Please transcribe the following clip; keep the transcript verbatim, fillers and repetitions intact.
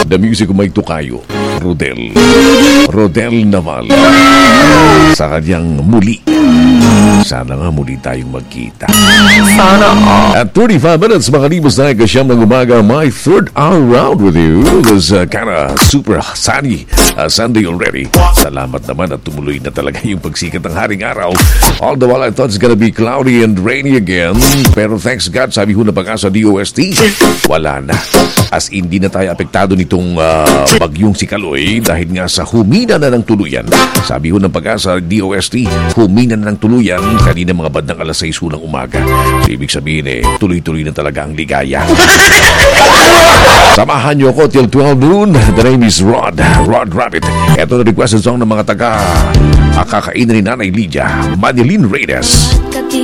the music of may tukayo, Rodel. Rodel Naval. Sa kanyang muli. Sana nga muli tayong magkita. Sana all. At thirty-five minutes, makalimus na kasyam ng umaga, my third hour round with you. It was uh, kinda super sunny uh, Sunday already. Salamat naman at tumuloy na talaga yung pagsikat ng haring araw. All the while I thought it's gonna be cloudy and rainy again. Pero thanks God, sabi ho na Pag-asa D O S T, wala na. As hindi na tayo apektado nitong uh, bagyong si Kaloy dahil nga sa humina na ng tuluyan. Sabi ho ng Pag-asa D O S T, humina na ng tuluyan kanina mga bandang alas sais ng umaga. So, ibig sabihin eh, tuloy-tuloy na talaga ang ligaya. Samahan niyo ako till twelve noon. The name is Rod, Rod Rabbit. Ito na requested song ng mga taga akakain ni Nanay Lydia, Madeline Reyes.